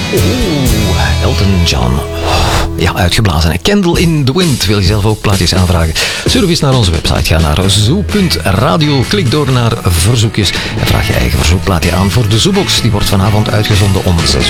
Oeh, Elton John. Ja, uitgeblazen. Candle in the Wind. Wil je zelf ook plaatjes aanvragen? Surf eens naar onze website. Ga naar zoo.radio. Klik door naar verzoekjes. En vraag je eigen verzoekplaatje aan voor de Zoobox. Die wordt vanavond uitgezonden om 6 uur.